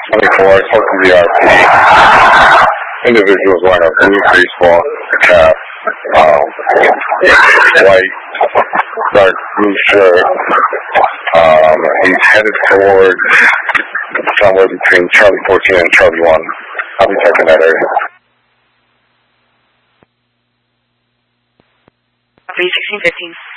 24, I spoke to the RP. Individuals wearing a blue baseball cap, white, dark blue shirt. He's headed towards somewhere between Charlie 14 and Charlie 1. I'll be checking that area. 1615.